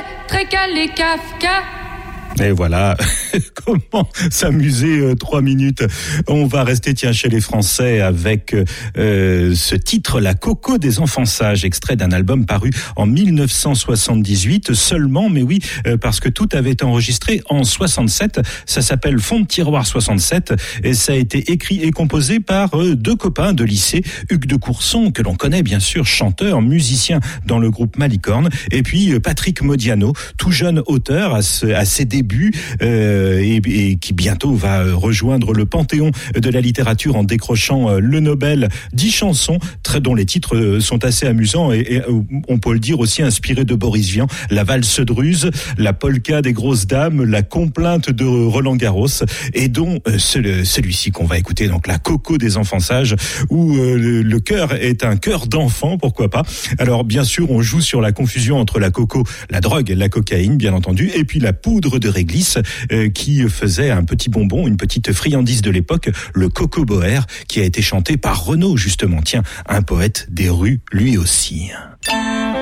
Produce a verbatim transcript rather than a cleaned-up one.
très calé Kafka. Et voilà, comment s'amuser euh, trois minutes. On va rester tiens chez les Français avec euh, ce titre, La Coco des enfants sages, extrait d'un album paru en dix-neuf cent soixante-dix-huit seulement, mais oui, euh, parce que tout avait été enregistré en soixante-sept. Ça s'appelle Fond de tiroir soixante-sept et ça a été écrit et composé par euh, deux copains de lycée, Hugues de Courson, que l'on connaît bien sûr, chanteur, musicien dans le groupe Malicorne, et puis euh, Patrick Modiano, tout jeune auteur à, ce, à ses débuts. Euh, et, et qui bientôt va rejoindre le panthéon de la littérature en décrochant euh, le Nobel. Dix chansons très, dont les titres euh, sont assez amusants et, et on peut le dire aussi inspirés de Boris Vian. La valse druse, la polka des grosses dames, la complainte de Roland Garros et dont euh, celui-ci qu'on va écouter, donc La Coco des enfants sages, où euh, le, le cœur est un cœur d'enfant, pourquoi pas. Alors bien sûr on joue sur la confusion entre la coco, la drogue, la cocaïne bien entendu, et puis la poudre de réglisse euh, qui faisait un petit bonbon, une petite friandise de l'époque, le Coco Boer, qui a été chanté par Renaud justement, tiens, un poète des rues lui aussi.